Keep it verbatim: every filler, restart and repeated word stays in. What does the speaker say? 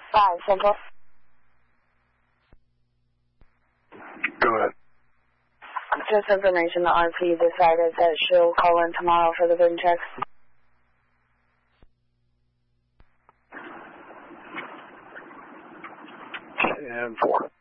Five, simple. Go ahead. Just information, the R P decided that she'll call in tomorrow for the VIN check. And four.